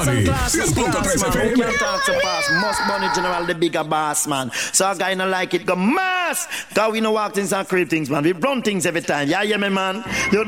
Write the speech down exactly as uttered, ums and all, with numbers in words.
Money. Class, class, man. Who can talk so fast? Must money general, the bigger boss, man. So a guy not like it, go mass. Cause we no walk things and creep things, man. We run things every time. Yeah, yeah, me, man. You